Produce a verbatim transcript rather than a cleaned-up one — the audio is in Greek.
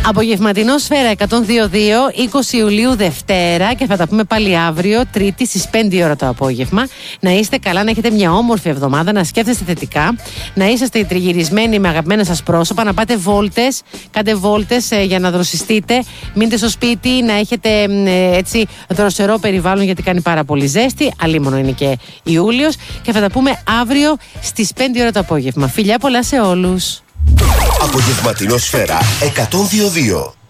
Απογευματινό Σφαίρα εκατόν δύο κόμμα δύο, είκοσι Ιουλίου Δευτέρα, και θα τα πούμε πάλι αύριο, Τρίτη στις πέντε η ώρα το απόγευμα. Να είστε καλά, να έχετε μια όμορφη εβδομάδα, να σκέφτεστε θετικά, να είσαστε τριγυρισμένοι με αγαπημένα σας πρόσωπα, να πάτε βόλτες, κάντε βόλτες ε, για να δροσιστείτε, μείνετε στο σπίτι, να έχετε ε, έτσι δροσερό περιβάλλον, γιατί κάνει πάρα πολύ ζέστη, αλίμονο είναι και Ιούλιος, και θα τα πούμε αύριο στις πέντε η ώρα το απόγευμα. Φιλιά πολλά σε όλους. Απογευματινό Σφαίρα εκατόν δύο κόμμα δύο.